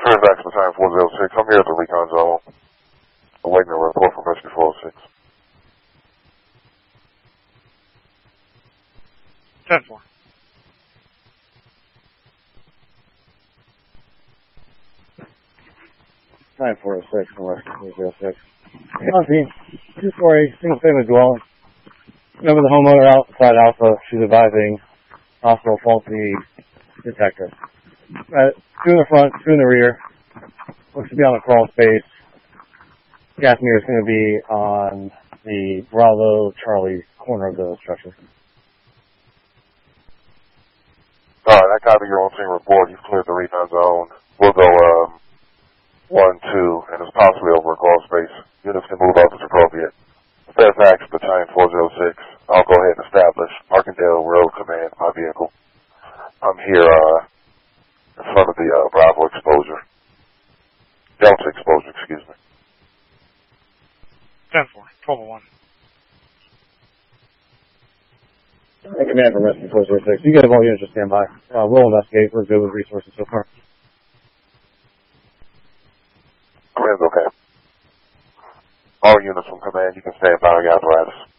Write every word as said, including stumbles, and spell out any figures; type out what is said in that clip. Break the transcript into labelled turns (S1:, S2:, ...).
S1: Fairfax Battalion four oh six, I'm here at the recon zone, awaiting a report from Rescue four oh six.
S2: ten four.
S3: nine four oh six from Rescue four oh six. County, two-story, single-family dwelling. Remember the homeowner outside Alpha, she's advising possible faulty detector. Uh, two in the front, two in the rear. Looks to be on a crawl space. Gas meter is going to be on the Bravo Charlie corner of the structure.
S1: Alright, I copy your on-scene report. You've cleared the recon zone. We'll go, um, one, two, and it's possibly over a crawl space. Units can move up as appropriate. Fairfax Battalion four oh six. I'll go ahead and establish Markendale Road Command, my vehicle. I'm here, uh, in front of the, uh, Bravo exposure. Delta exposure, excuse me.
S2: ten four. twelve oh one.
S3: Hey, command from Rescue four oh six. You guys have all units to stand by. Uh, we'll investigate. We're good with resources so far.
S1: Command's okay. All units from command, you can stand by the apparatus.